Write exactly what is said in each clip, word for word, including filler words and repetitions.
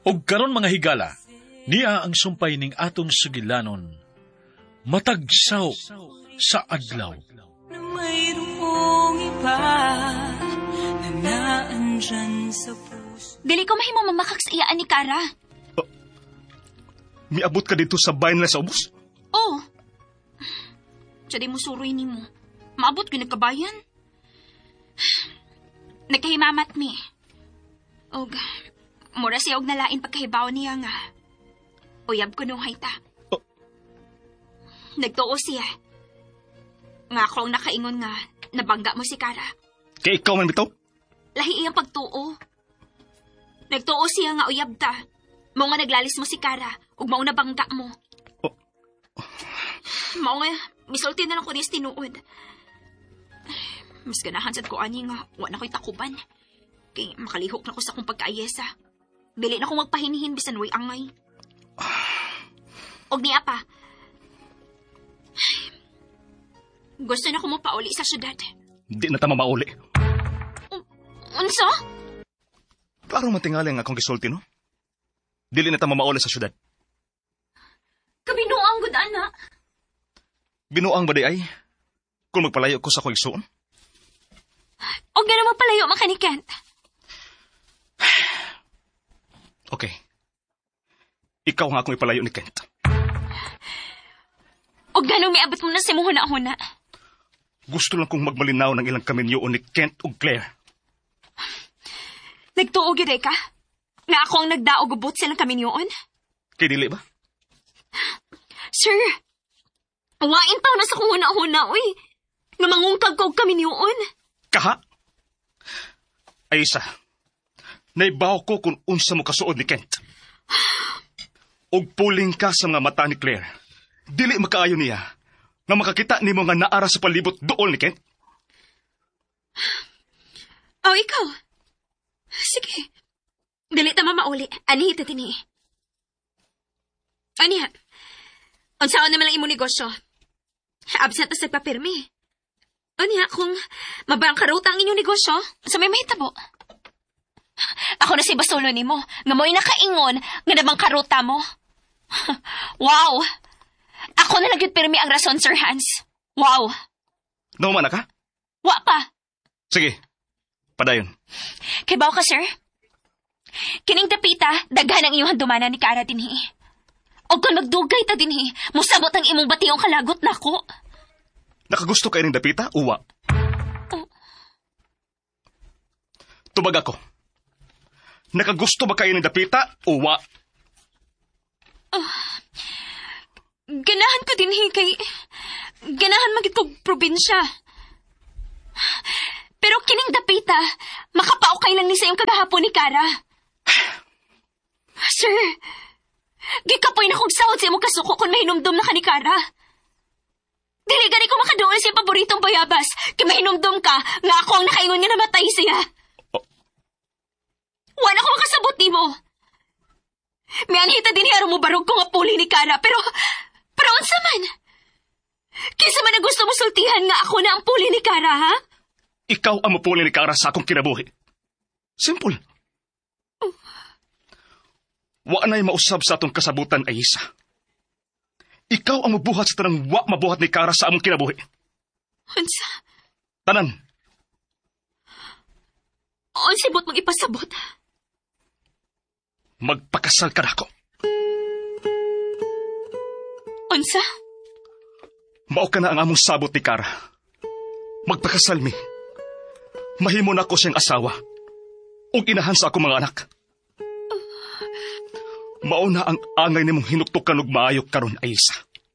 Og karon mga higala, niya ang sumpay ning atong sugilanon, matagsaw sa adlaw. Na mayroong iba na naandyan sa puso. Dili ko mahimo mamakak sa iyaan ni Kara. Uh, miabot ka dito sa bayan na sa ubos? Oo. Siya di mo suroy ni mo. Maabot ko nagkabayan. Nagkahimamat mi. Og, mura siya og nalain pagkahibaw niya nga. Uyab ko nung hayta. Oh. Nagtuo siya. Nga ako ang nakaingon nga, nabangga mo si Kara. Kaya ikaw man bitaw? Lahi iyang pagtuo. Nagtuo siya nga uyab ta. Mao nga naglalis mo si Kara, ug mao nabangga mo. Oh. Mao nga, misulti na lang ko niyas tinuod. Mas ganahan sad ko ani nga, wa na ko'y takuban. Kay makalihok na ko sa kong pagkaayesa. Dili na ko magpahinihin bisan way angay. Og niya pa. Gusto na ko mo pauli sa syudad. Di na tama mauli. Un- unsa? Klaro matingali ang akong gisulti, no? Dili na tama mauli sa syudad. Kabinuang gud ana. Binuang ba di ay? Kung magpalayo ko sa kong igsuon? Og gano'n magpalayo makanikant. Okay. Ikaw nga akong ipalayo ni Kent. Og gano'n miabot mo na si muhuna-huna. Gusto lang kong magmalinaw ng ilang kaminyoon ni Kent ug Claire. Nagtuog yun ka? Nga ako ang nagdaog ubot silang kaminyoon? Kay dili ba? Sir, wain pa na sa kong huna-huna, uy. Nga mangungkag ko og kaminyoon. Kaha? Ay isa, naibaw ko kung unsa mo kasuod ni Kent. Og puling ka sa mga mata ni Claire. Dili makaayo niya nga makakita ni mo nga naara sa palibot dool ni Kent. Oh, ikaw. Sige. Dili ta mamauli. Ani ito tini. Ani ha? Unsaon naman lang imong negosyo? Absent na sa papirmi. Anya, kung mabangkarota ang inyong negosyo, sa may mahitabo. Ako na si Basolo ni mo, nga mo'y nakaingon, nga nabangkarota mo. Wow! Ako na lagyod pirmi ang rason, Sir Hans. Wow! Nauman na ka? Wa pa. Sige, padayon. Kay baw ka, sir? Kining dapita, daghan ang iyong handumana ni Kara dinhi. O kung magdugay ta dinhi, musabot ang imong batiyong kalagot nako. Nakagusto kayo ng dapita, uwa? Oh. Tubag ako. Nakagusto ba kayo ng dapita, uwa? Uh, ganahan ko din kay... Ganahan magit kong probinsya. Pero kining dapita, makapaukay lang ni sa iyong kagahapon ni Kara. Sir, gikapoy na kong sahod sa imong kasuko kung mahinumdum na ka ni Kara. Dili gani ko makadoon siya paboritong bayabas. Kaya mahinumdum ka, nga ako ang nakaingon nga namatay siya. Oh. Wala ko makasabot ni mo. May anhita din hiyaro mo barog ko nga puli ni Kara, pero, pero unsa man? Kaysa man na gusto mo sultihan nga ako na ang puli ni Kara, ha? Ikaw ang mapuli ni Kara sa akong kinabuhi. Simple. Oh. Wa na'y mausab sa atong kasabutan ay isa. Ikaw ang mabuhat sa tanang wa mabuhat ni Kara sa among kinabuhi. Unsa? Tanan. Unsibot mong ipasabot. Magpakasal ka na ako. Unsa? Mao ka na ang among sabot ni Kara. Magpakasal mi. Mahimo na ako siyang asawa. Ug inahan sa akong mga anak. Mao na ang angay nimong hinuktukan ug maayo karon ay isa.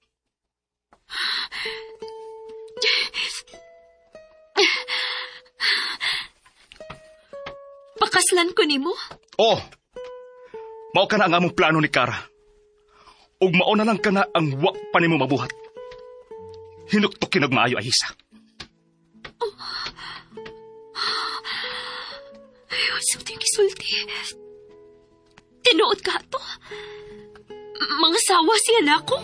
Pakaslan ko nimo? Oh. Mao ka na ang among plano ni Kara. Ug mao na lang ka na ang wa pa nimo mabuhat. Hinuktukin og maayo ay isa. Oh. Ayaw, something kisulti. Tinuod ka to. Mga sawa siya na ako.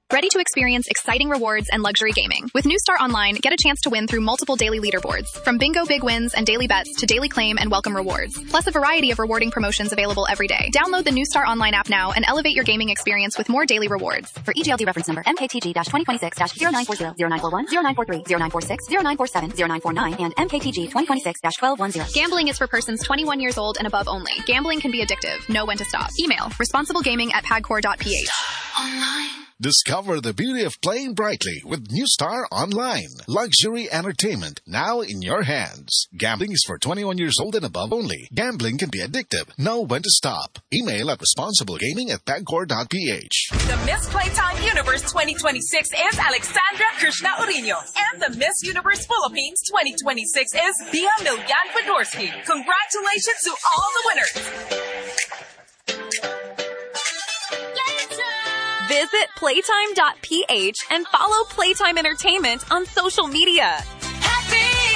Ready to experience exciting rewards and luxury gaming? With New Star Online, get a chance to win through multiple daily leaderboards, from bingo big wins and daily bets to daily claim and welcome rewards, plus a variety of rewarding promotions available every day. Download the New Star Online app now and elevate your gaming experience with more daily rewards. For E G L D reference number M K T G twenty twenty-six zero nine four zero, zero nine four one, zero nine four three, zero nine four six, zero nine four seven, zero nine four nine, and M K T G twenty twenty-six twelve ten. Gambling is for persons twenty-one years old and above only. Gambling can be addictive. Know when to stop. Email responsiblegaming at pagcor dot p h. Online. Discover the beauty of playing brightly with New Star Online. Luxury entertainment now in your hands. Gambling is for twenty-one years old and above only. Gambling can be addictive. Know when to stop. Email at responsiblegaming at pagcor dot p h. The Miss Playtime Universe twenty twenty-six is Alexandra Krishna Uriño. And the Miss Universe Philippines twenty twenty-six is Bia Milyan Fedorsky. Congratulations to all the winners. Visit playtime dot p h and follow Playtime Entertainment on social media. Happy!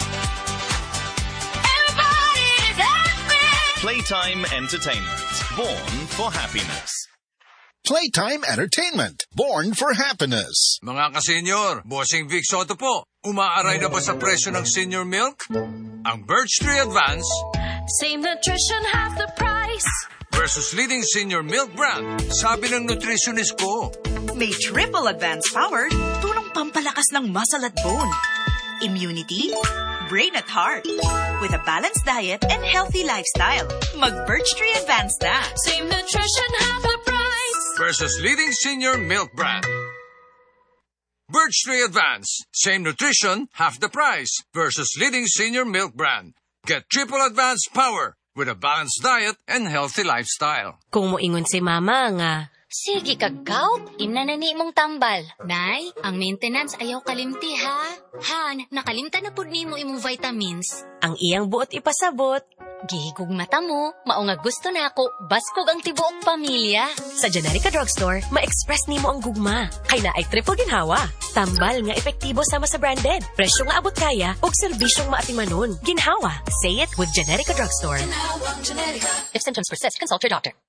Everybody's happy! Playtime Entertainment. Born for happiness. Playtime Entertainment. Born for happiness. Mga ka-senior, Bossing Vic Soto po. Umaaray na ba sa presyo ng senior milk? Ang Birch Tree Advance. Same nutrition, half the price. Versus leading senior milk brand. Sabi ng nutritionist ko. May triple advanced power, tulong pampalakas ng muscle at bone, immunity, brain at heart. With a balanced diet and healthy lifestyle, mag-Birch Tree Advance na. Same nutrition, half the price. Versus leading senior milk brand. Birch Tree Advance. Same nutrition, half the price. Versus leading senior milk brand. Get triple advanced power with a balanced diet and healthy lifestyle. Kung moingon si mama nga, sige kagaw, inanani mong tambal. Nay, ang maintenance ayaw kalimti ha. Han, nakalimta na pud nimo imong vitamins. Ang iyang buot ipasabot. Gihigog mata mo, mao nga gusto na ako, baskog ang tibuok pamilya. Sa Generica Drugstore, ma-express nimo ang gugma. Kay na ay triple ginhawa. Tambal nga epektibo sama sa branded. Presyo nga abot kaya, og serbisyong maatimanon. Ginhawa. Say it with Generica Drugstore. Ginhawang Generica. If symptoms persist, consult your doctor.